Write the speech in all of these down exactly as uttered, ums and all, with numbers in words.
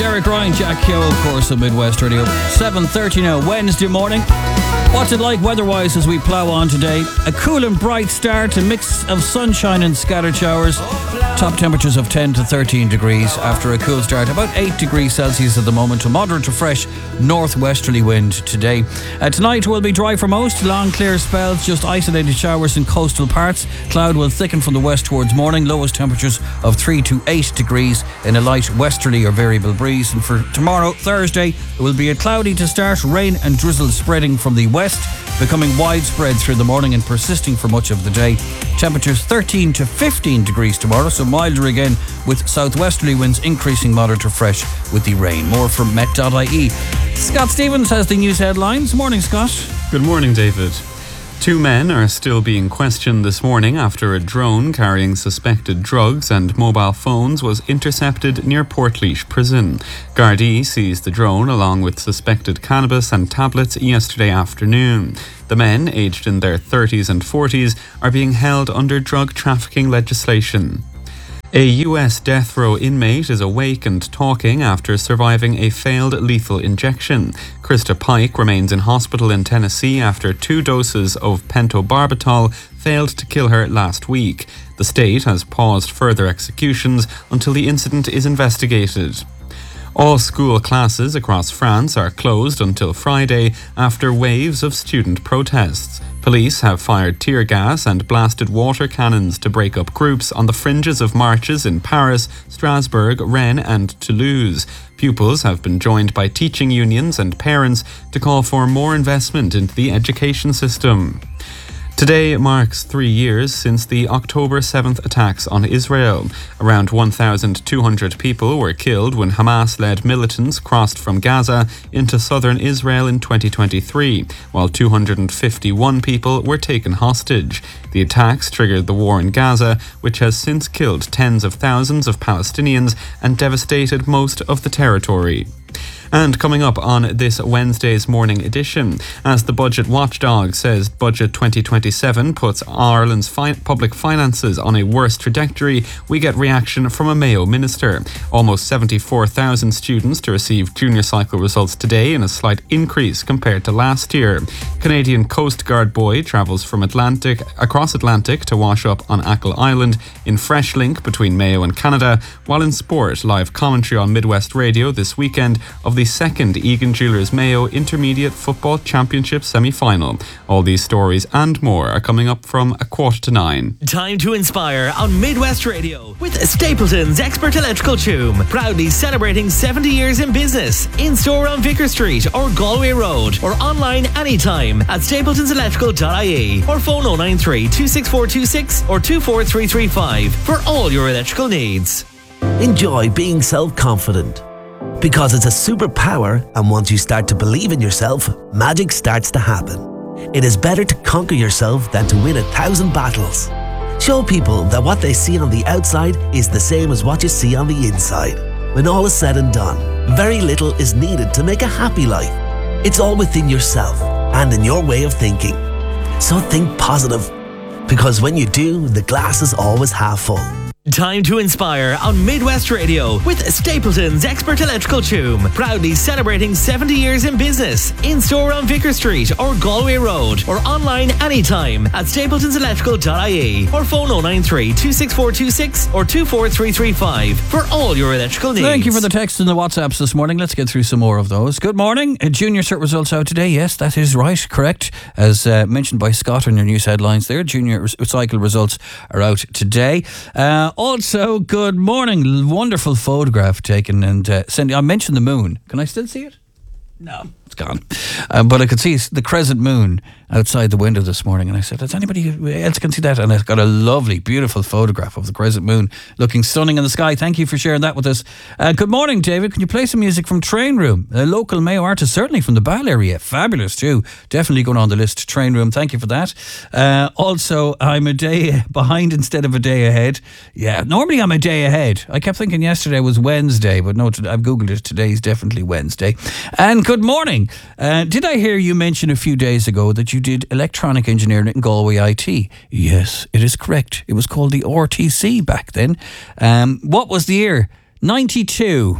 Derek Ryan, Jack Keogh, of course, on Midwest Radio. seven thirty now, Wednesday morning. What's it like weather-wise as we plough on today? A cool and bright start, a mix of sunshine and scattered showers. Top temperatures of ten to thirteen degrees after a cool start. About eight degrees Celsius at the moment. A moderate to fresh northwesterly wind today. Uh, tonight will be dry for most. Long clear spells, just isolated showers in coastal parts. Cloud will thicken from the west towards morning. Lowest temperatures of three to eight degrees in a light westerly or variable breeze. And for tomorrow, Thursday, it will be a cloudy to start. Rain and drizzle spreading from the west, becoming widespread through the morning and persisting for much of the day. Temperatures thirteen to fifteen degrees tomorrow, so milder again, with southwesterly winds increasing moderate to fresh with the rain. More from met dot I E. Scott Stevens has the news headlines. Morning, Scott. Good morning, David. Two men are still being questioned this morning after a drone carrying suspected drugs and mobile phones was intercepted near Portlaoise Prison. Gardaí seized the drone along with suspected cannabis and tablets yesterday afternoon. The men, aged in their thirties and forties, are being held under drug trafficking legislation. A U S death row inmate is awake and talking after surviving a failed lethal injection. Krista Pike remains in hospital in Tennessee after two doses of pentobarbital failed to kill her last week. The state has paused further executions until the incident is investigated. All school classes across France are closed until Friday after waves of student protests. Police have fired tear gas and blasted water cannons to break up groups on the fringes of marches in Paris, Strasbourg, Rennes and Toulouse. Pupils have been joined by teaching unions and parents to call for more investment into the education system. Today marks three years since the October seventh attacks on Israel. Around one thousand two hundred people were killed when Hamas-led militants crossed from Gaza into southern Israel in twenty twenty-three, while two hundred fifty-one people were taken hostage. The attacks triggered the war in Gaza, which has since killed tens of thousands of Palestinians and devastated most of the territory. And coming up on this Wednesday's morning edition, as the Budget Watchdog says Budget twenty twenty-seven puts Ireland's fi- public finances on a worse trajectory, we get reaction from a Mayo minister. Almost seventy-four thousand students to receive junior cycle results today, in a slight increase compared to last year. Canadian Coast Guard boy travels from Atlantic across Atlantic to wash up on Achill Island in fresh link between Mayo and Canada, while in sport, live commentary on Midwest Radio this weekend of the second Egan Jewellers Mayo Intermediate Football Championship semi-final. All these stories and more are coming up from a quarter to nine. Time to inspire on Midwest Radio with Stapleton's Expert Electrical Toom, proudly celebrating seventy years in business. In store on Vicar Street or Galway Road, or online anytime at stapletons electrical dot I E, or phone oh nine three, two six four two six or two four three three five for all your electrical needs. Enjoy being self-confident, because it's a superpower, and once you start to believe in yourself, magic starts to happen. It is better to conquer yourself than to win a thousand battles. Show people that what they see on the outside is the same as what you see on the inside. When all is said and done, very little is needed to make a happy life. It's all within yourself and in your way of thinking. So think positive, because when you do, the glass is always half full. Time to inspire on Midwest Radio with Stapleton's Expert Electrical Toom, proudly celebrating seventy years in business. In store on Vicar Street or Galway Road, or online anytime at stapletons electrical dot I E, or phone oh nine three, two six four two six or two four three three five for all your electrical needs. Thank you for the texts and the WhatsApps this morning. Let's get through some more of those. Good morning. Uh, junior cert results out today. Yes, that is right. Correct. As uh, mentioned by Scott in your news headlines there, junior cycle results are out today. Uh, Also, good morning. Wonderful photograph taken and uh, sent. I mentioned the moon. Can I still see it? No, it's gone. Um, but I could see the crescent moon outside the window this morning, and I said, does anybody else can see that? And it's got a lovely, beautiful photograph of the crescent moon looking stunning in the sky. Thank you for sharing that with us. Uh, good morning, David. Can you play some music from Train Room? A local Mayo artist, certainly from the Ball area. Fabulous too. Definitely going on the list. Train Room, thank you for that. Uh, also, I'm a day behind instead of a day ahead. Yeah, normally I'm a day ahead. I kept thinking yesterday was Wednesday, but no, I've Googled it. Today's definitely Wednesday. And good morning. Uh, did I hear you mention a few days ago that you did electronic engineering in Galway I T? Yes, it is correct. It was called the R T C back then. Um, what was the year? ninety-two.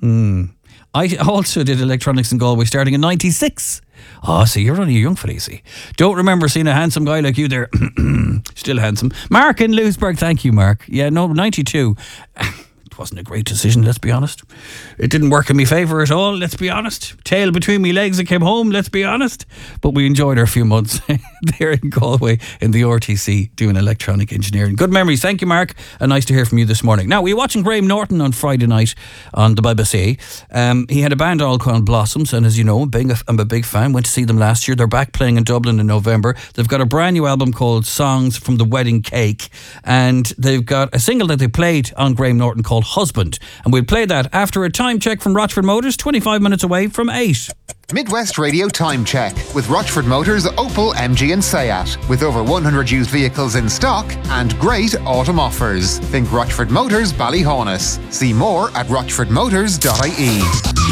Hmm. I also did electronics in Galway starting in ninety-six. Oh, so you're only a young fella, you see. Don't remember seeing a handsome guy like you there. Still handsome. Mark in Lewisburg, thank you, Mark. Yeah, no, ninety-two. It wasn't a great decision, let's be honest. It didn't work in my favour at all, let's be honest. Tail between me legs, I came home, let's be honest. But we enjoyed our few months there in Galway in the R T C doing electronic engineering. Good memories. Thank you, Mark. And nice to hear from you this morning. Now, we were watching Graham Norton on Friday night on the B B C. Um, he had a band all called Blossoms, and as you know, being a, I'm a big fan. Went to see them last year. They're back playing in Dublin in November. They've got a brand new album called Songs from the Wedding Cake, and they've got a single that they played on Graham Norton called Husband. And we'll play that after a time check from Rochford Motors, twenty-five minutes away from eight. Midwest Radio Time Check with Rochford Motors, Opel, M G and Seat. With over one hundred used vehicles in stock and great autumn offers. Think Rochford Motors, Ballyhonus. See more at rochford motors dot I E.